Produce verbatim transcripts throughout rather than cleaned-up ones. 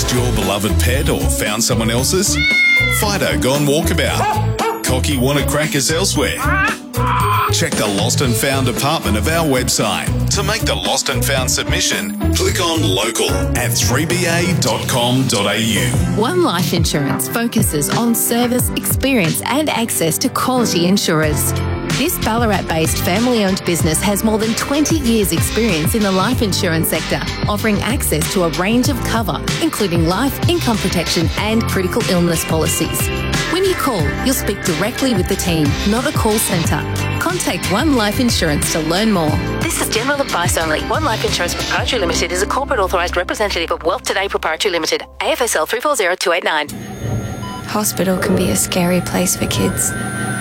Lost your beloved pet or found someone else's? Fido gone walkabout? Cocky wanted crackers elsewhere? Check the Lost and Found department of our website. To make the Lost and Found submission, click on Local at three b a dot com dot a u. One Life Insurance focuses on service, experience and access to quality insurers. This Ballarat-based family-owned business has more than twenty years' experience in the life insurance sector, offering access to a range of cover, including life, income protection and critical illness policies. When you call, you'll speak directly with the team, not a call centre. Contact One Life Insurance to learn more. This is general advice only. One Life Insurance Proprietary Limited is a corporate authorised representative of Wealth Today Proprietary Limited, A F S L three four zero two eight nine. Hospital can be a scary place for kids.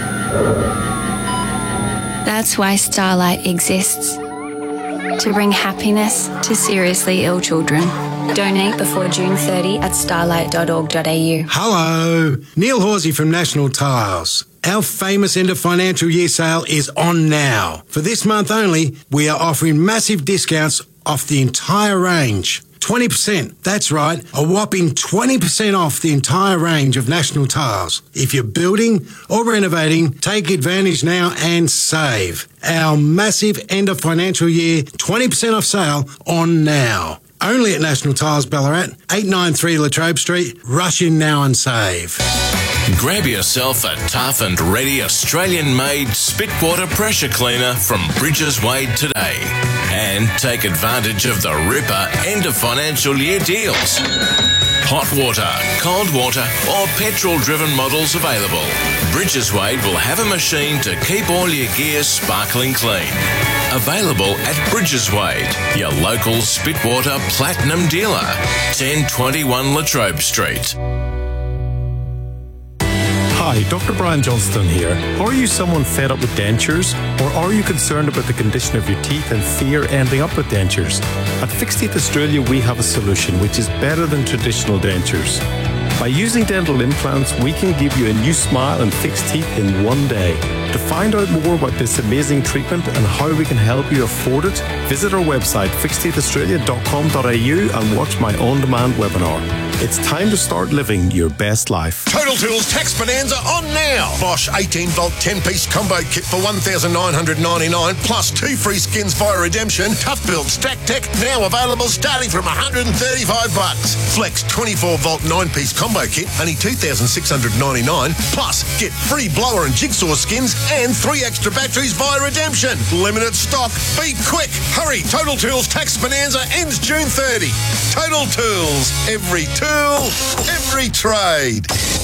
That's why Starlight exists. To bring happiness to seriously ill children. Donate before June thirtieth at starlight dot org dot a u. Hello, Neil Horsey from National Tiles. Our famous end of financial year sale is on now. For this month only, we are offering massive discounts off the entire range. twenty percent, that's right, a whopping twenty percent off the entire range of National Tiles. If you're building or renovating, take advantage now and save. Our massive end of financial year twenty percent off sale on now. Only at National Tiles Ballarat, eight ninety-three Latrobe Street. Rush in now and save. Grab yourself a tough and ready Australian-made Spitwater pressure cleaner from Bridges Wade today. And take advantage of the Ripper end of financial year deals. Hot water, cold water or petrol-driven models available. Bridges Wade will have a machine to keep all your gear sparkling clean. Available at Bridges Wade, your local Spitwater Platinum dealer, ten twenty-one Latrobe Street. Hi, Doctor Brian Johnston here. Are you someone fed up with dentures? Or are you concerned about the condition of your teeth and fear ending up with dentures? At Fixed Teeth Australia, we have a solution which is better than traditional dentures. By using dental implants, we can give you a new smile and fixed teeth in one day. To find out more about this amazing treatment and how we can help you afford it, visit our website fixed teeth australia dot com dot a u and watch my on-demand webinar. It's time to start living your best life. Total Tools Tax Bonanza on now. Bosch eighteen volt ten piece combo kit for one thousand nine hundred ninety-nine dollars plus two free skins via redemption. Tough Build Stack Tech now available starting from one hundred thirty-five bucks. Flex twenty-four volt nine piece combo kit only two thousand six hundred ninety-nine dollars plus get free blower and jigsaw skins and three extra batteries via redemption. Limited stock. Be quick. Hurry. Total Tools Tax Bonanza ends June thirtieth. Total Tools. Every tool, every trade.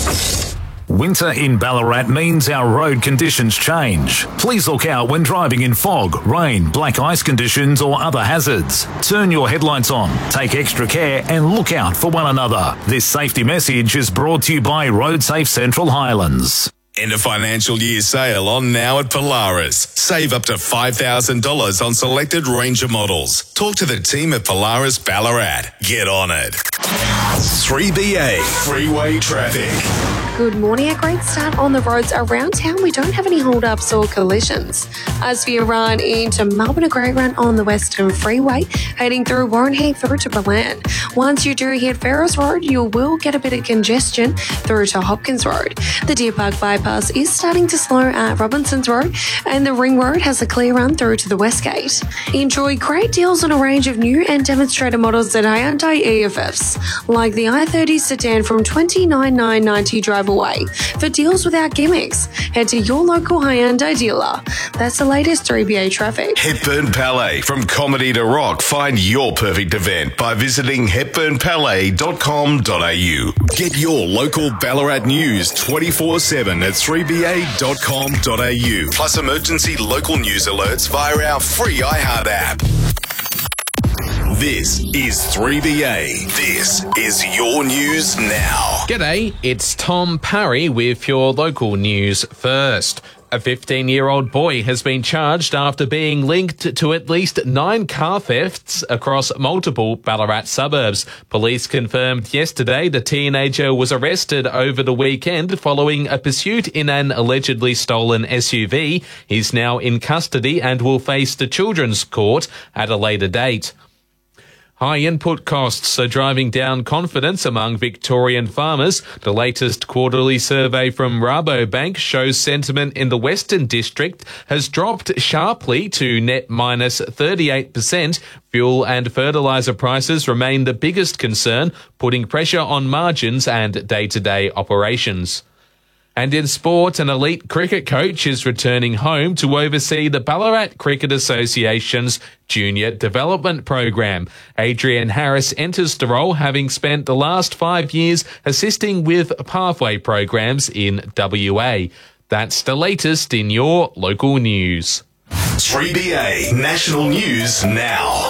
Winter in Ballarat means our road conditions change. Please look out when driving in fog, rain, black ice conditions or other hazards. Turn your headlights on, take extra care and look out for one another. This safety message is brought to you by RoadSafe Central Highlands. End of financial year sale on now at Polaris. Save up to five thousand dollars on selected Ranger models. Talk to the team at Polaris Ballarat. Get on it. three B A Freeway Traffic. Good morning. A great start on the roads around town. We don't have any hold-ups or collisions. As for your run into Melbourne, a great run on the Western Freeway, heading through Warren Heath through to Berlin. Once you do hit Ferris Road, you will get a bit of congestion through to Hopkins Road. The Deer Park bypass is starting to slow at Robinson's Road, and the Ring Road has a clear run through to the Westgate. Enjoy great deals on a range of new and demonstrator models at Hyundai E F Fs, like the i thirty sedan from twenty-nine thousand nine hundred ninety dollars drive away. For deals without gimmicks, head to your local Hyundai dealer. That's the latest three B A traffic. Hepburn Palais. From comedy to rock, find your perfect event by visiting hepburn palais dot com dot a u. Get your local Ballarat news twenty-four seven at three b a dot com dot a u. Plus emergency local news alerts via our free iHeart app. This is three B A. This is your news now. G'day, it's Tom Parry with your local news first. A fifteen-year-old boy has been charged after being linked to at least nine car thefts across multiple Ballarat suburbs. Police confirmed yesterday the teenager was arrested over the weekend following a pursuit in an allegedly stolen S U V. He's now in custody and will face the Children's Court at a later date. High input costs are driving down confidence among Victorian farmers. The latest quarterly survey from Rabobank shows sentiment in the Western District has dropped sharply to net minus thirty-eight percent. Fuel and fertiliser prices remain the biggest concern, putting pressure on margins and day-to-day operations. And in sport, an elite cricket coach is returning home to oversee the Ballarat Cricket Association's Junior Development Program. Adrian Harris enters the role, having spent the last five years assisting with pathway programs in W A. That's the latest in your local news. three B A National News Now.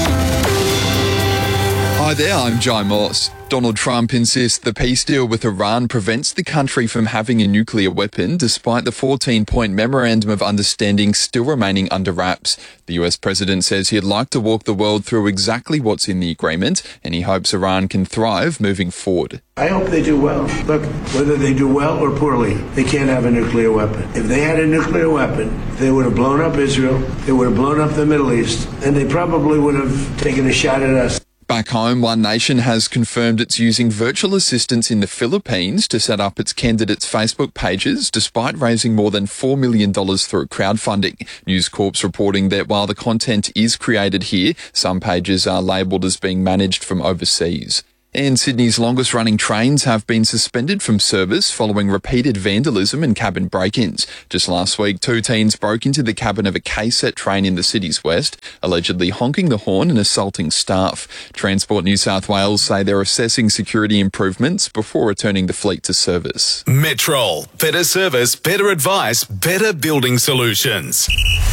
Hi there, I'm Jai Moss. Donald Trump insists the peace deal with Iran prevents the country from having a nuclear weapon, despite the fourteen-point memorandum of understanding still remaining under wraps. The U S president says he'd like to walk the world through exactly what's in the agreement, and he hopes Iran can thrive moving forward. I hope they do well. Look, whether they do well or poorly, they can't have a nuclear weapon. If they had a nuclear weapon, they would have blown up Israel, they would have blown up the Middle East, and they probably would have taken a shot at us. Back home, One Nation has confirmed it's using virtual assistants in the Philippines to set up its candidates' Facebook pages, despite raising more than four million dollars through crowdfunding. News Corp's reporting that while the content is created here, some pages are labelled as being managed from overseas. And Sydney's longest-running trains have been suspended from service following repeated vandalism and cabin break-ins. Just last week, two teens broke into the cabin of a K S E T train in the city's west, allegedly honking the horn and assaulting staff. Transport New South Wales say they're assessing security improvements before returning the fleet to service. Metrol. Better service, better advice, better building solutions.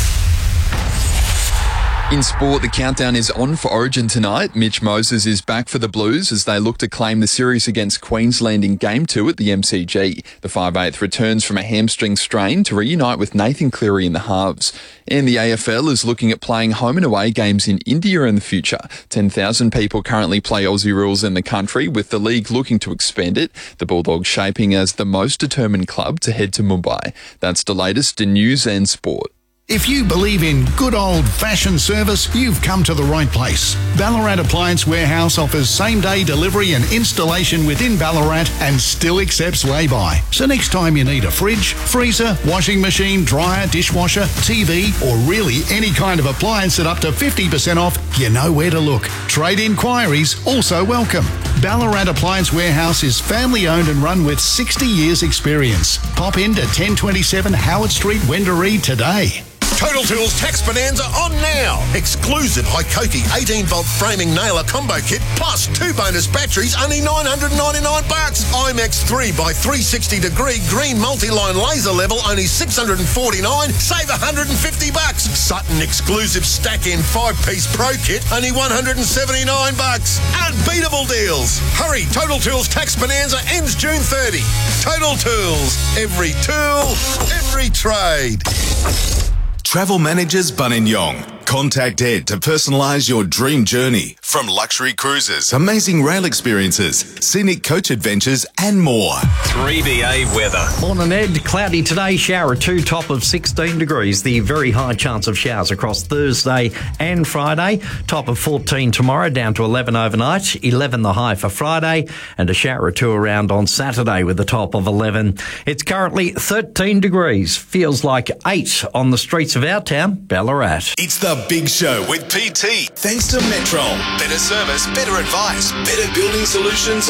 In sport, the countdown is on for Origin tonight. Mitch Moses is back for the Blues as they look to claim the series against Queensland in Game two at the M C G. The five eighth returns from a hamstring strain to reunite with Nathan Cleary in the halves. And the A F L is looking at playing home and away games in India in the future. ten thousand people currently play Aussie rules in the country, with the league looking to expand it. The Bulldogs shaping as the most determined club to head to Mumbai. That's the latest in news and sport. If you believe in good old-fashioned service, you've come to the right place. Ballarat Appliance Warehouse offers same-day delivery and installation within Ballarat and still accepts lay-by. So next time you need a fridge, freezer, washing machine, dryer, dishwasher, T V, or really any kind of appliance at up to fifty percent off, you know where to look. Trade inquiries also welcome. Ballarat Appliance Warehouse is family-owned and run with sixty years experience. Pop into ten twenty-seven Howard Street, Wendouree today. Total Tools Tax Bonanza on now. Exclusive Hikoki eighteen volt framing nailer combo kit plus two bonus batteries, only nine hundred ninety-nine bucks. IMAX three by three sixty degree green multi-line laser level, only six hundred forty-nine, save one hundred fifty bucks. Sutton exclusive stack in five piece pro kit, only one hundred seventy-nine bucks. Unbeatable deals. Hurry, Total Tools Tax Bonanza ends June thirtieth. Total Tools, every tool, every trade. Travel Managers Buninyong. Contact Ed to personalise your dream journey. From luxury cruises, amazing rail experiences, scenic coach adventures and more. three B A weather. Morning, Ed. Cloudy today, shower two, top of sixteen degrees. The very high chance of showers across Thursday and Friday. Top of fourteen tomorrow, down to eleven overnight. eleven the high for Friday, and a shower or two around on Saturday with a top of eleven. It's currently thirteen degrees. Feels like eight on the streets of our town, Ballarat. It's the Big Show with P T. Thanks to Metrol. Better service, better advice, better building solutions